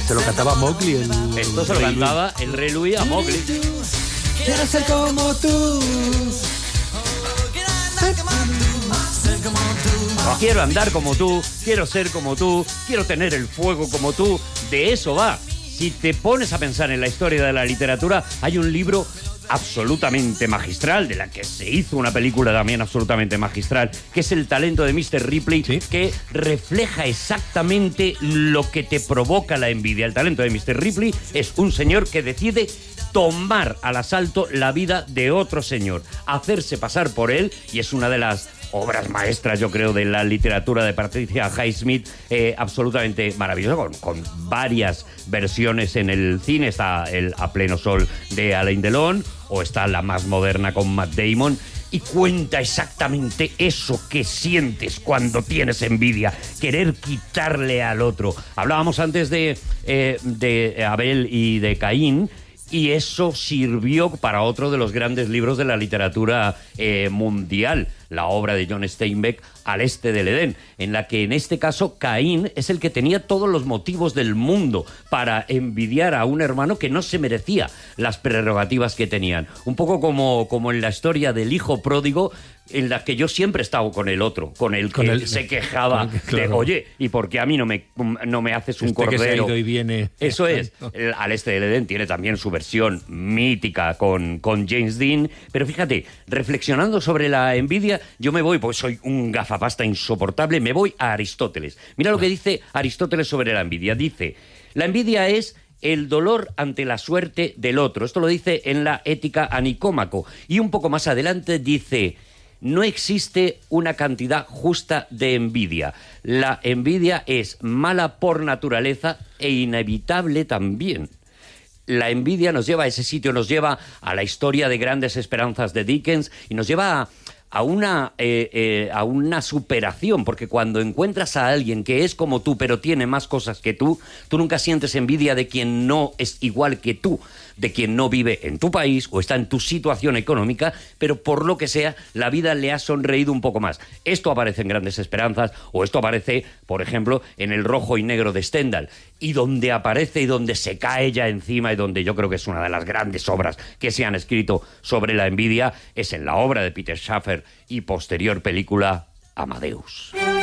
Se lo cantaba Mowgli. Esto se lo cantaba el Rey Louis a Mowgli. Quiero ser como tú. Quiero andar como tú, quiero ser como tú, quiero tener el fuego como tú. De eso va. Si te pones a pensar en la historia de la literatura, hay un libro absolutamente magistral, de la que se hizo una película también absolutamente magistral, que es El talento de Mr. Ripley, ¿sí?, que refleja exactamente lo que te provoca la envidia. El talento de Mr. Ripley es un señor que decide tomar al asalto la vida de otro señor, hacerse pasar por él, y es una de las obras maestras, yo creo, de la literatura de Patricia Highsmith, absolutamente maravillosa, con varias versiones en el cine. Está el A pleno sol de Alain Delon, o está la más moderna con Matt Damon, y cuenta exactamente eso que sientes cuando tienes envidia, querer quitarle al otro. Hablábamos antes de Abel y de Caín, y eso sirvió para otro de los grandes libros de la literatura mundial, la obra de John Steinbeck, Al este del Edén, en la que en este caso Caín es el que tenía todos los motivos del mundo para envidiar a un hermano que no se merecía las prerrogativas que tenían. Un poco como en la historia del hijo pródigo, en la que yo siempre he estado con el otro, con el que se quejaba de, oye, ¿y por qué a mí no me haces un cordero? Que se ha ido y viene. Eso es. Al este del Edén tiene también su versión mítica con James Dean, pero fíjate, reflexionando sobre la envidia, yo me voy, porque soy un gafapasta insoportable, me voy a Aristóteles. Mira lo que dice Aristóteles sobre la envidia. Dice, la envidia es el dolor ante la suerte del otro. Esto lo dice en la Ética a Nicómaco. Y un poco más adelante dice, no existe una cantidad justa de envidia. La envidia es mala por naturaleza e inevitable también. La envidia nos lleva a ese sitio, nos lleva a la historia de Grandes Esperanzas de Dickens, y nos lleva a una superación, porque cuando encuentras a alguien que es como tú, pero tiene más cosas que tú nunca sientes envidia de quien no es igual que tú, de quien no vive en tu país o está en tu situación económica, pero por lo que sea, la vida le ha sonreído un poco más. Esto aparece en Grandes Esperanzas, o esto aparece, por ejemplo, en El rojo y negro de Stendhal. Y donde aparece y donde se cae ya encima, y donde yo creo que es una de las grandes obras que se han escrito sobre la envidia, es en la obra de Peter Shaffer y posterior película Amadeus.